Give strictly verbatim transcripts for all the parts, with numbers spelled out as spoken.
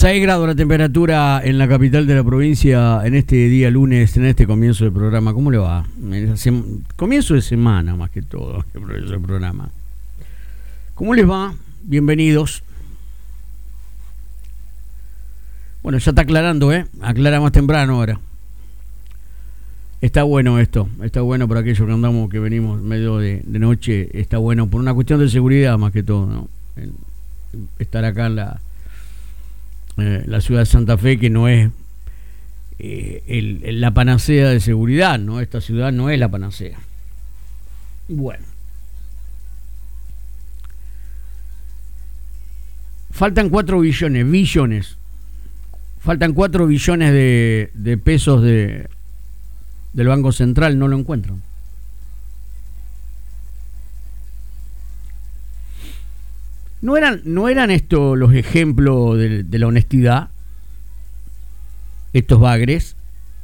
seis grados la temperatura en la capital de la provincia en este día lunes, en este comienzo del programa. ¿Cómo le va? Comienzo de semana más que todo el programa. ¿Cómo les va? Bienvenidos. Bueno, ya está aclarando, ¿eh? Aclara más temprano ahora. Está bueno esto, está bueno para aquellos que andamos, que venimos medio de, de noche, está bueno por una cuestión de seguridad más que todo, ¿no? El, estar acá en la, eh, la ciudad de Santa Fe, que no es eh, el, el, la panacea de seguridad, ¿no? Esta ciudad no es la panacea. Bueno. Faltan cuatro billones, billones. Faltan cuatro billones de, de pesos de... del Banco Central, no lo encuentran. ¿No eran, no eran estos los ejemplos de, de la honestidad? Estos bagres.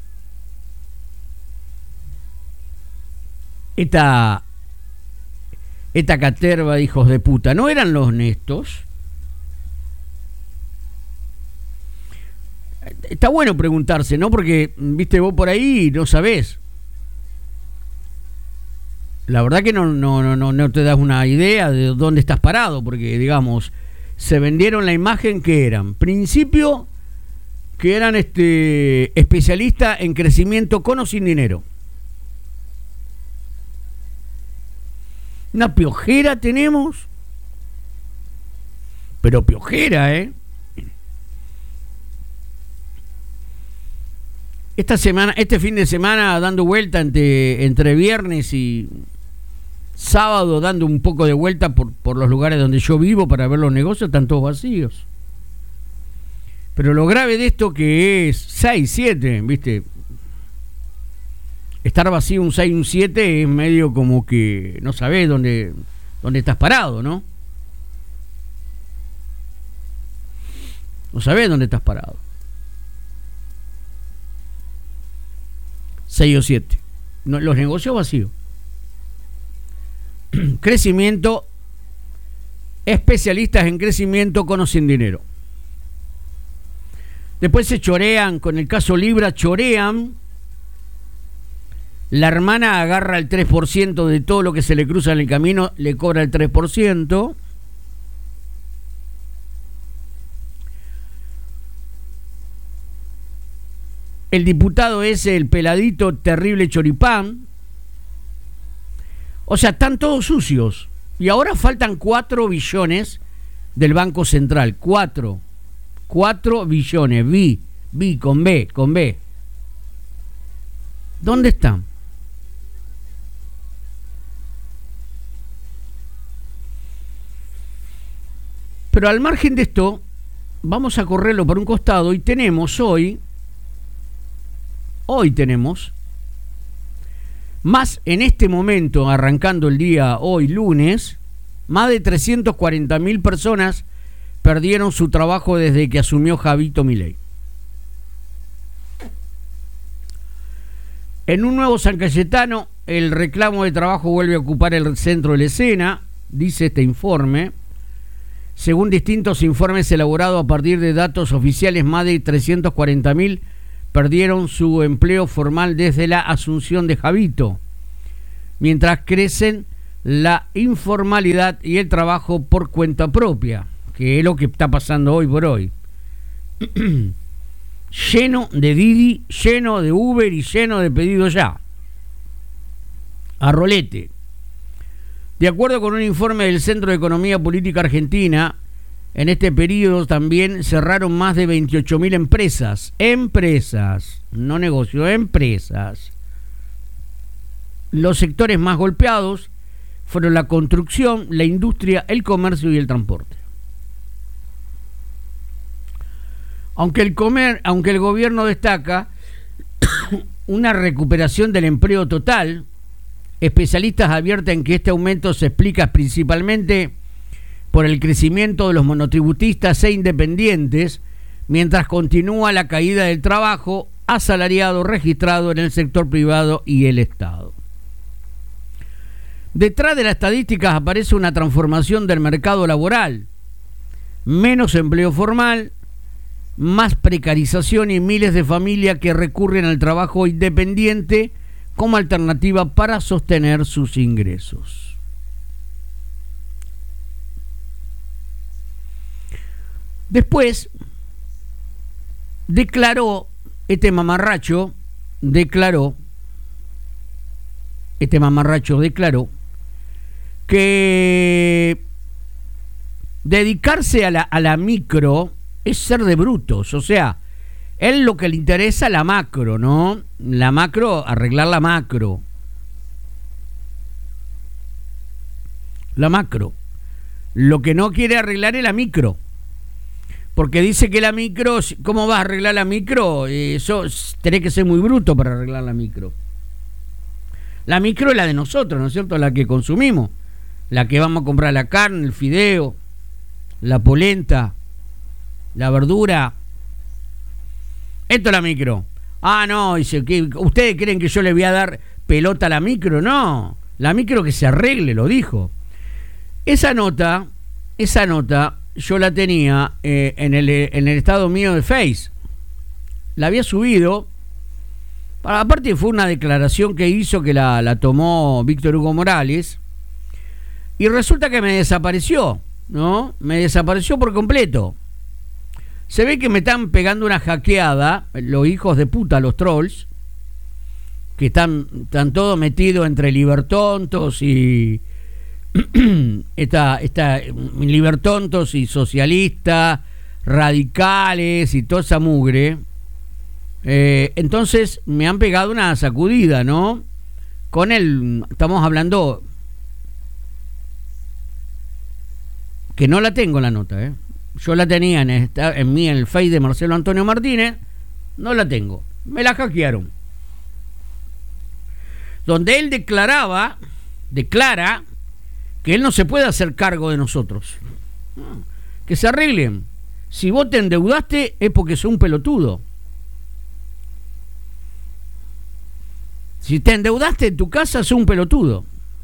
Esta, esta caterva de hijos de puta, ¿no eran los honestos? Está bueno preguntarse, ¿no? Porque, viste, vos por ahí no sabés. La verdad que no, no, no, no, no te das una idea de dónde estás parado, porque, digamos, se vendieron la imagen que eran. Principio, que eran este especialistas en crecimiento con o sin dinero. Una piojera tenemos, pero piojera, ¿eh? Esta semana, este fin de semana dando vuelta entre, entre viernes y sábado, dando un poco de vuelta por, por los lugares donde yo vivo para ver los negocios, están todos vacíos. Pero lo grave de esto que es seis, siete, ¿viste? Estar vacío un seis, un siete es medio como que no sabés dónde, dónde estás parado, ¿no? No sabés dónde estás parado. seis o siete. No, los negocios vacíos. Crecimiento. Especialistas en crecimiento con o sin dinero. Después se chorean, con el caso Libra, chorean. La hermana agarra el tres por ciento de todo lo que se le cruza en el camino, le cobra el tres por ciento. El diputado ese, el peladito terrible choripán. O sea, están todos sucios. Y ahora faltan cuatro billones del Banco Central. Cuatro. Cuatro billones. B. B con B. Con B. ¿Dónde están? Pero al margen de esto, vamos a correrlo por un costado y tenemos hoy... Hoy tenemos, más en este momento, arrancando el día hoy lunes, más de trescientas cuarenta mil personas perdieron su trabajo desde que asumió Javito Milei. En un nuevo San Cayetano, el reclamo de trabajo vuelve a ocupar el centro de la escena, dice este informe. Según distintos informes elaborados a partir de datos oficiales, más de trescientas cuarenta mil perdieron su empleo formal desde la asunción de Javito, mientras crecen la informalidad y el trabajo por cuenta propia, que es lo que está pasando hoy por hoy. Lleno de Didi, lleno de Uber y lleno de pedido ya. A rolete. De acuerdo con un informe del Centro de Economía Política Argentina, en este periodo también cerraron más de veintiocho mil empresas. Empresas, no negocios, empresas. Los sectores más golpeados fueron la construcción, la industria, el comercio y el transporte. Aunque el, comer, aunque el gobierno destaca una recuperación del empleo total, especialistas advierten que este aumento se explica principalmente por el crecimiento de los monotributistas e independientes, mientras continúa la caída del trabajo asalariado registrado en el sector privado y el Estado. Detrás de las estadísticas aparece una transformación del mercado laboral, menos empleo formal, más precarización y miles de familias que recurren al trabajo independiente como alternativa para sostener sus ingresos. Después declaró este mamarracho, declaró, este mamarracho declaró que dedicarse a la, a la micro es ser de brutos, o sea, él lo que le interesa la macro, ¿no? La macro, arreglar la macro. La macro. Lo que no quiere arreglar es la micro. Porque dice que la micro, ¿cómo vas a arreglar la micro? Eso tenés que ser muy bruto para arreglar la micro. La micro es la de nosotros, ¿no es cierto? La que consumimos. La que vamos a comprar la carne, el fideo, la polenta, la verdura. Esto es la micro. Ah, no, dice, que ¿ustedes creen que yo le voy a dar pelota a la micro? No, la micro que se arregle, lo dijo. Esa nota, esa nota, yo la tenía eh, en, el, en el estado mío de Face. La había subido. Aparte fue una declaración que hizo, que la, la tomó Víctor Hugo Morales. Y resulta que me desapareció, ¿no? Me desapareció por completo. Se ve que me están pegando una hackeada, los hijos de puta, los trolls, que están, están todos metidos entre libertontos y esta, esta libertontos y socialistas, radicales y toda esa mugre. Eh, entonces me han pegado una sacudida, ¿no? Con el, estamos hablando, que no la tengo la nota, ¿eh? Yo la tenía en, esta, en mí, en el Face de Marcelo Antonio Martínez. No la tengo. Me la hackearon. Donde él declaraba, declara, que él no se puede hacer cargo de nosotros. Que se arreglen. Si vos te endeudaste es porque sos un pelotudo. Si te endeudaste en tu casa, sos un pelotudo.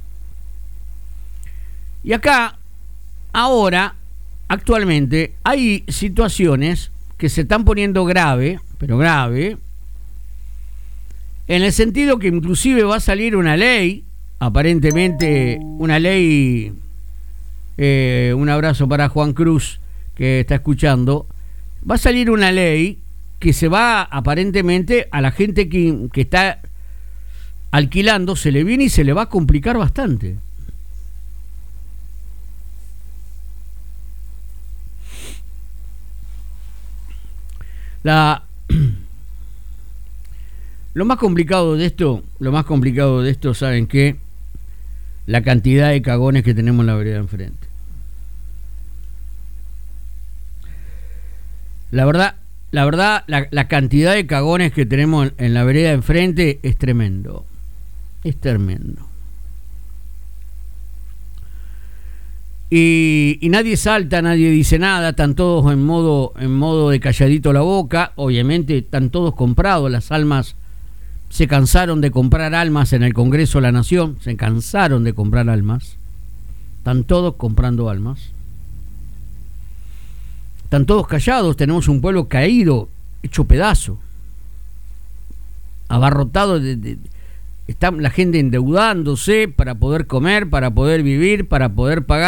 Y acá, ahora, actualmente, hay situaciones que se están poniendo grave, pero grave, en el sentido que inclusive va a salir una ley, aparentemente una ley, eh, un abrazo para Juan Cruz, que está escuchando, va a salir una ley que se va, aparentemente, a la gente que, que está alquilando, se le viene y se le va a complicar bastante. La, lo más complicado de esto, lo más complicado de esto, ¿saben qué? La cantidad de cagones que tenemos en la vereda enfrente. La verdad, la verdad, la, la cantidad de cagones que tenemos en, en la vereda enfrente es tremendo. Es tremendo. Y, y nadie salta, nadie dice nada, están todos en modo, en modo de calladito la boca. Obviamente están todos comprados, las almas se cansaron de comprar almas en el Congreso de la Nación, se cansaron de comprar almas, están todos comprando almas, están todos callados, tenemos un pueblo caído, hecho pedazo, abarrotado, de, de, está la gente endeudándose para poder comer, para poder vivir, para poder pagar.